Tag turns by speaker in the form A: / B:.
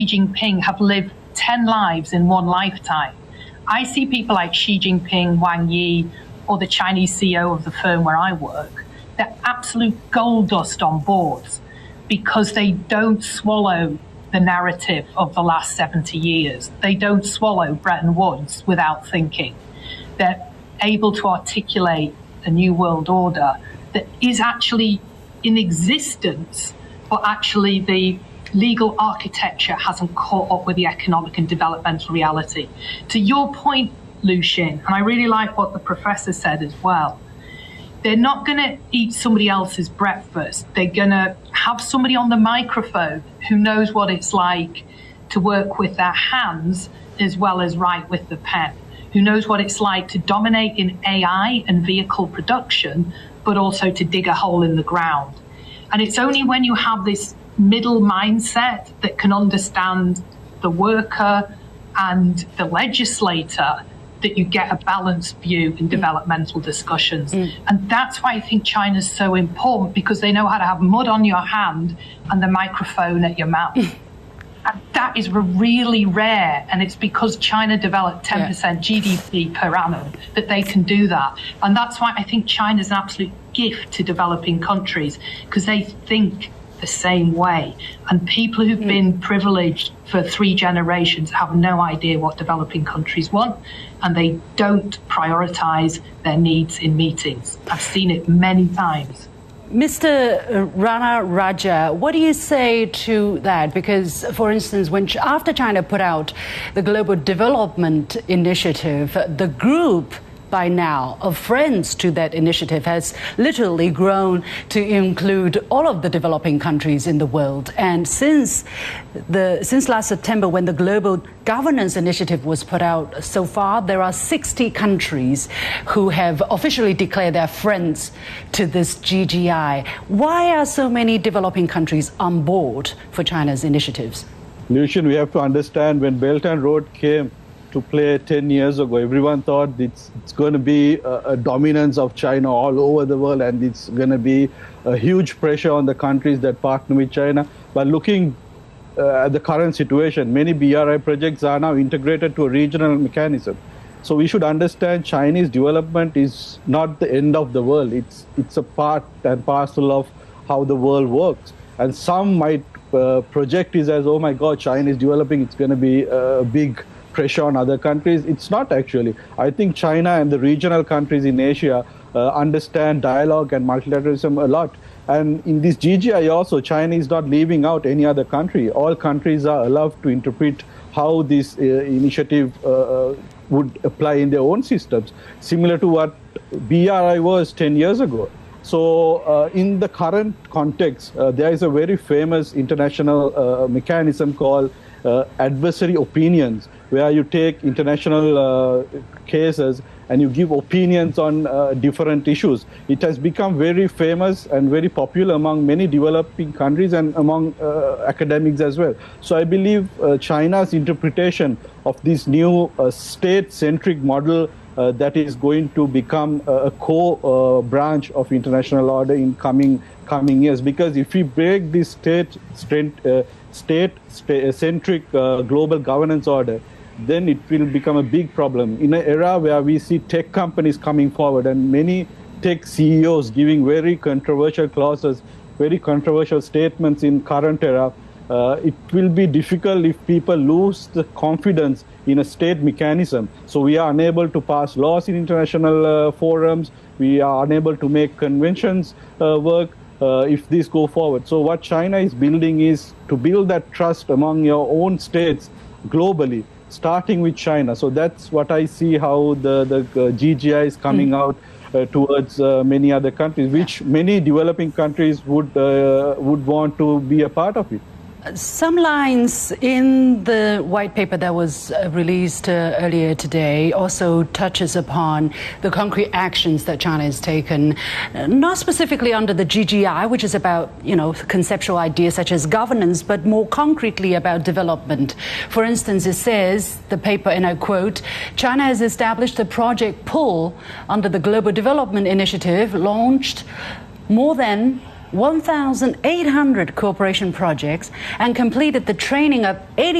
A: Jinping have lived 10 lives in one lifetime. I see people like Xi Jinping, Wang Yi, or the Chinese CEO of the firm where I work. They're absolute gold dust on boards because they don't swallow the narrative of the last 70 years. They don't swallow Bretton Woods without thinking. They're able to articulate a new world order that is actually in existence, but actually the legal architecture hasn't caught up with the economic and developmental reality. To your point, Lucian, and I really like what the professor said as well, they're not going to eat somebody else's breakfast. They're going to have somebody on the microphone who knows what it's like to work with their hands as well as write with the pen, who knows what it's like to dominate in AI and vehicle production, but also to dig a hole in the ground. And it's only when you have this middle mindset that can understand the worker and the legislator that you get a balanced view in developmental discussions. And that's why I think China's so important, because they know how to have mud on your hand and the microphone at your mouth. And that is really rare, and it's because China developed 10% GDP per annum that they can do that. And that's why I think China's an absolute gift to developing countries, because they think the same way. And people who've been privileged for 3 generations have no idea what developing countries want, and they don't prioritize their needs in meetings. I've seen it many times.
B: Mr. Rana Raja, what do you say to that? Because, for instance, after China put out the Global Development Initiative, the group by now of friends to that initiative has literally grown to include all of the developing countries in the world. And since last September, when the Global Governance Initiative was put out, so far there are 60 countries who have officially declared their friends to this GGI. Why are so many developing countries on board for China's initiatives?
C: Lucian, we have to understand, when Belt and Road came to play 10 years ago, everyone thought it's going to be a dominance of China all over the world, and it's going to be a huge pressure on the countries that partner with China. But looking at the current situation, many BRI projects are now integrated to a regional mechanism. So we should understand Chinese development is not the end of the world. It's a part and parcel of how the world works. And some might project it as, oh my God, China is developing, it's going to be a big pressure on other countries. It's not actually. I think China and the regional countries in Asia understand dialogue and multilateralism a lot. And in this GGI also, China is not leaving out any other country. All countries are allowed to interpret how this initiative would apply in their own systems, similar to what BRI was 10 years ago. So in the current context, there is a very famous international mechanism called adversary opinions, where you take international cases and you give opinions on different issues. It has become very famous and very popular among many developing countries and among academics as well. So I believe China's interpretation of this new state-centric model that is going to become a core branch of international order in coming years. Because if we break this state-centric global governance order, then it will become a big problem. In an era where we see tech companies coming forward and many tech CEOs giving very controversial clauses, very controversial statements in current era, it will be difficult if people lose the confidence in a state mechanism. So we are unable to pass laws in international forums. We are unable to make conventions work if these go forward. So what China is building is to build that trust among your own states globally, starting with China. So that's what I see how the GGI is coming out towards many other countries, which many developing countries would want to be a part of it.
B: Some lines in the white paper that was released earlier today also touches upon the concrete actions that China has taken, not specifically under the GGI, which is about, conceptual ideas such as governance, but more concretely about development. For instance, it says, the paper, and I quote, China has established a project pool under the Global Development Initiative, launched more than 1,800 cooperation projects and completed the training of 80